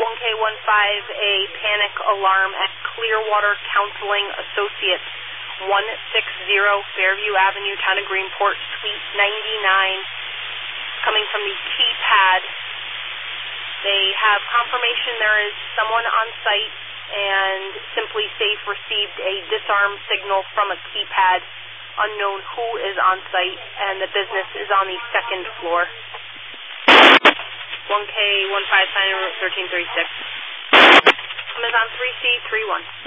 1K15, a panic alarm at Clearwater Counseling Associates, 160 Fairview Avenue, Town of Greenport, Suite 99, coming from the keypad. They have confirmation there is someone on site, and Simply Safe received a disarm signal from a keypad. Unknown who is on site, and the business is on the second floor. 1K15, sign route 1336. Amazon 3C31.